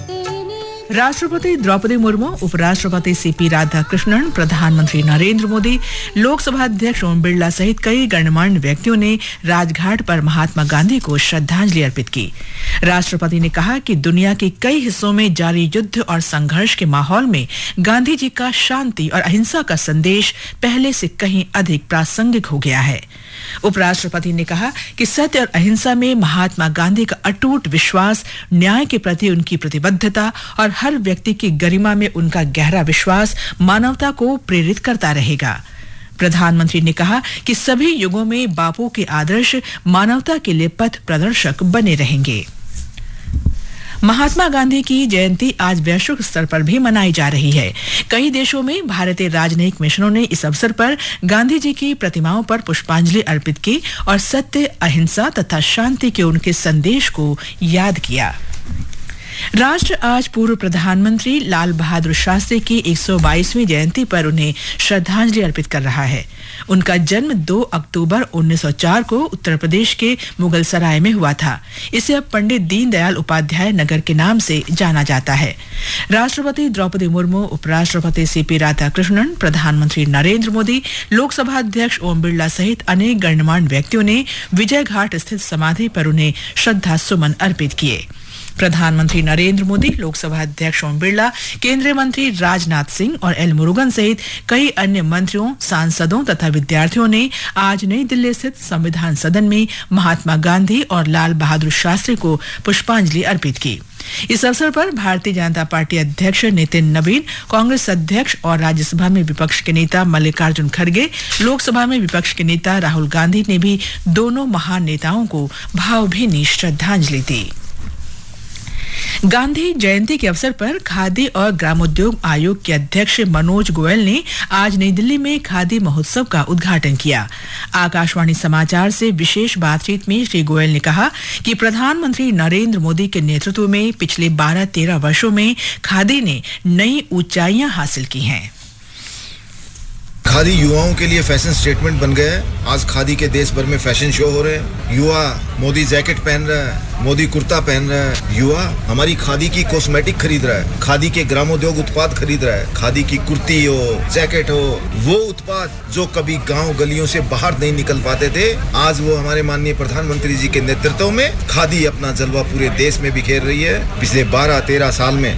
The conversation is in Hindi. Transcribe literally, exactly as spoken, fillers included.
राष्ट्रपति द्रौपदी मुर्मू, उपराष्ट्रपति सीपी राधाकृष्णन, प्रधानमंत्री नरेंद्र मोदी, लोकसभा अध्यक्ष ओम बिरला सहित कई गणमान्य व्यक्तियों ने राजघाट पर महात्मा गांधी को श्रद्धांजलि अर्पित की। राष्ट्रपति ने कहा कि दुनिया के कई हिस्सों में जारी युद्ध और संघर्ष के माहौल में गांधी जी का शांति और अहिंसा का संदेश पहले से कहीं अधिक प्रासंगिक हो गया है। उपराष्ट्रपति ने कहा कि सत्य और अहिंसा में महात्मा गांधी का अटूट विश्वास, न्याय के प्रति उनकी प्रतिबद्धता और हर व्यक्ति की गरिमा में उनका गहरा विश्वास मानवता को प्रेरित करता रहेगा। प्रधानमंत्री ने कहा कि सभी युगों में बापू के आदर्श मानवता के लिए पथ प्रदर्शक बने रहेंगे। महात्मा गांधी की जयंती आज वैश्विक स्तर पर भी मनाई जा रही है। कई देशों में भारतीय राजनयिक मिशनों ने इस अवसर पर गांधी जी की प्रतिमाओं पर पुष्पांजलि अर्पित की और सत्य, अहिंसा तथा शांति के उनके संदेश को याद किया। राष्ट्र आज पूर्व प्रधानमंत्री लाल बहादुर शास्त्री की एक सौ बाईसवीं जयंती पर उन्हें श्रद्धांजलि अर्पित कर रहा है। उनका जन्म दो अक्टूबर उन्नीस सौ चार को उत्तर प्रदेश के मुगलसराय में हुआ था। इसे अब पंडित दीनदयाल उपाध्याय नगर के नाम से जाना जाता है। राष्ट्रपति द्रौपदी मुर्मू, उपराष्ट्रपति सीपी राधाकृष्णन, प्रधानमंत्री नरेंद्र मोदी, लोकसभा अध्यक्ष ओम बिरला सहित अनेक गणमान्य व्यक्तियों ने विजय घाट स्थित समाधि पर उन्हें श्रद्धा सुमन अर्पित किए। प्रधानमंत्री नरेंद्र मोदी, लोकसभा अध्यक्ष ओम बिरला, केंद्रीय मंत्री राजनाथ सिंह और एल मुरुगन सहित कई अन्य मंत्रियों, सांसदों तथा विद्यार्थियों ने आज नई दिल्ली स्थित संविधान सदन में महात्मा गांधी और लाल बहादुर शास्त्री को पुष्पांजलि अर्पित की। इस अवसर पर भारतीय जनता पार्टी अध्यक्ष नितिन नवीन, कांग्रेस अध्यक्ष और राज्यसभा में विपक्ष के नेता मल्लिकार्जुन खड़गे, लोकसभा में विपक्ष के नेता राहुल गांधी ने भी दोनों महान नेताओं को भावभीनी श्रद्धांजलि दी। गांधी जयंती के अवसर पर खादी और ग्रामोद्योग आयोग के अध्यक्ष मनोज गोयल ने आज नई दिल्ली में खादी महोत्सव का उद्घाटन किया। आकाशवाणी समाचार से विशेष बातचीत में श्री गोयल ने कहा कि प्रधानमंत्री नरेंद्र मोदी के नेतृत्व में पिछले बारह तेरह वर्षों में खादी ने नई ऊंचाइयां हासिल की हैं। खादी युवाओं के लिए फैशन स्टेटमेंट बन गया है। आज खादी के देश भर में फैशन शो हो रहे हैं। युवा मोदी जैकेट पहन रहा है, मोदी कुर्ता पहन रहा है। युवा हमारी खादी की कॉस्मेटिक खरीद रहा है, खादी के ग्रामोद्योग उत्पाद खरीद रहा है। खादी की कुर्ती हो, जैकेट हो, वो उत्पाद जो कभी गांव गलियों से बाहर नहीं निकल पाते थे, आज वो हमारे माननीय प्रधानमंत्री जी के नेतृत्व में खादी अपना जलवा पूरे देश में बिखेर रही है। पिछले बारह तेरह साल में